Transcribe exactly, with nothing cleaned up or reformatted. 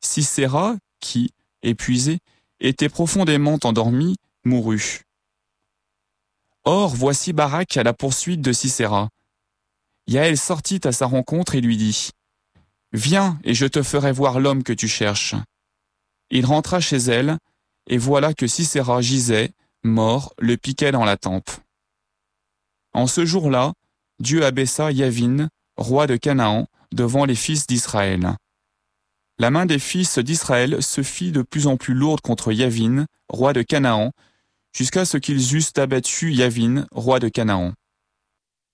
Sisera, qui, épuisé, était profondément endormi, mourut. Or, voici Barak à la poursuite de Sisera. Yaël sortit à sa rencontre et lui dit « Viens, et je te ferai voir l'homme que tu cherches. » Il rentra chez elle, et voilà que Sisera gisait, mort, le piquet dans la tempe. En ce jour-là, Dieu abaissa Yavin, roi de Canaan, devant les fils d'Israël. La main des fils d'Israël se fit de plus en plus lourde contre Yavin, roi de Canaan, jusqu'à ce qu'ils eussent abattu Yavin, roi de Canaan.